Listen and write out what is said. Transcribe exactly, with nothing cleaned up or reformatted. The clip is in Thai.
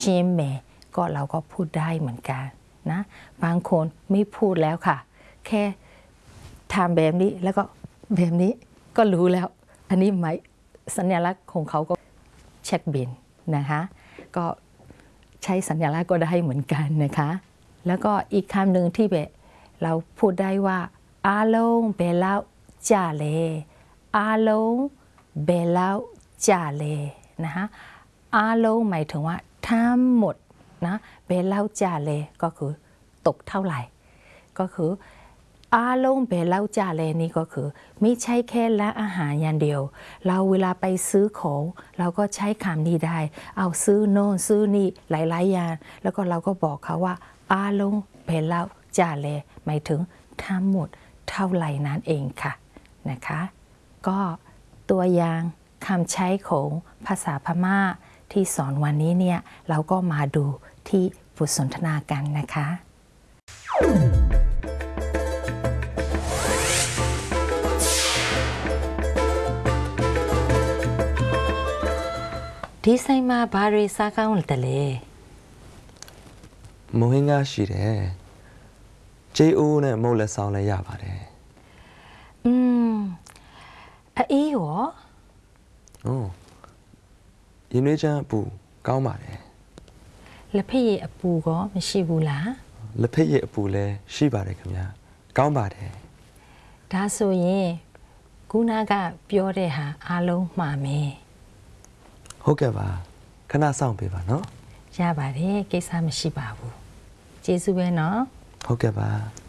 ชิมเมก็เราก็พูดได้เหมือนกันนะบางคนไม่พูดแล้วค่ะแค่ทำแบบนี้แล้วก็แบบนี้ก็รู้แล้วอันนี้หมายสัญลักษณ์ของเขาก็เช็คบินนะคะก็ใช้สัญลักษณ์ก็ได้เหมือนกันนะคะแล้วก็อีกคำหนึ่งที่แบบเราพูดได้ว่าอาลงเบลาจ่าเลอาลงเบลาจ่าเลนะคะอาลงหมายถึงว่าทั้งหมดนะเบลาจ่าเลก็คือตกเท่าไหร่ก็คืออาลงเบลาจ่าเลนี่ก็คือไม่ใช่แค่ร้านอาหารอย่างเดียวเราเวลาไปซื้อของเราก็ใช้คำนี้ได้เอาซื้อโน่นซื้อนี่หลายๆอย่างแล้วก็เราก็บอกเขาว่าอาลงเบลาจ่าเลหมายถึงทั้งหมดเท่าไหร่นั่นเองค่ะนะคะก็ตัวอย่างคำใช้ของภาษาพม่าที่สอนวันนี้เนี่ยเราก็มาดูที่บทสนทนากันนะคะဒီဆိုင်မှာဘာတွေစားကောင်းတယ်လဲမုံဟင်းကားရှိတယ်ဂျေအိုးနဲ့မုတ်လက်ဆောင်လည်းရပါတယ်อืมအေးရောဟုတ်ရင်းနှွေးချမ်းအပူကောင်းပါတယ်လက်ဖက်ရည်အပူကောမရှိဘူးလားလက်ဖက်ရည်အပူလည်းရှိပါတယ်ခင်ဗျာကောင်းပါတယ်ဒါဆိုရင်ခုနကပြောတဲ့ဟာအားလုံးမှားမယ်ဟုတ်ကဲ့ပါခဏစောင့်ပေးပါနော်ရပါတယ်ကိစ္စမရှိပါဘူးကျေးဇူးပဲနော်ဟုတ်ကဲ့ပါ